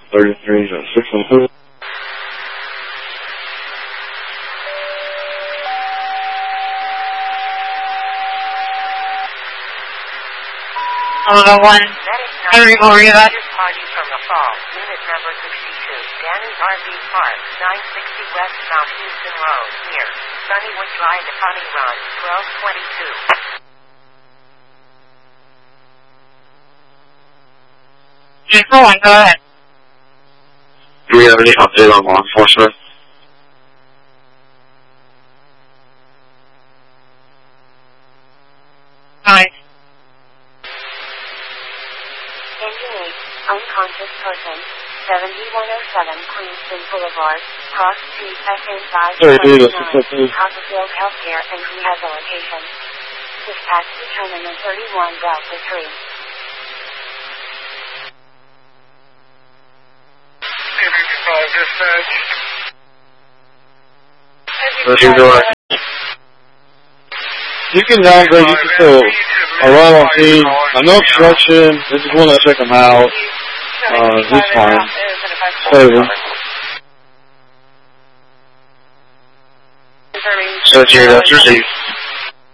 33 612. One. Henry Gorilla. Party from the fall. Unit number 62. Danny RV Park, 960 West South Houston Road, near Sunnywood Drive to Honey Run, 1222. Go ahead. Do we have any update on law enforcement? Hi. Engine 8, unconscious person, 7107 Queenston Boulevard, Cross Street, SN529, Copperfield Healthcare and Rehabilitation. Dispatch determinant 31 Delta 3. Dispatch. What are you doing? You can downgrade, you can still arrive on scene. No obstruction. They just want to check them out. He's fine. Save him. So, Jerry, that's received.